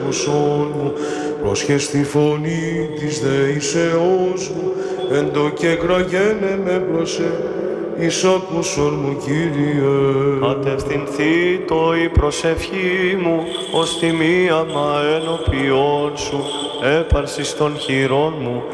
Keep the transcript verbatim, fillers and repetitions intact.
μου, πρόσχες τη φωνή της δεήσεώς μου, εν το και κραγένε με πλωσέ, εις ακούσον μου, Κύριε. Κατευθυνθεί το η προσευχή μου, ως τιμίαμα ενώπιον σου, έπαρσης των χειρών μου,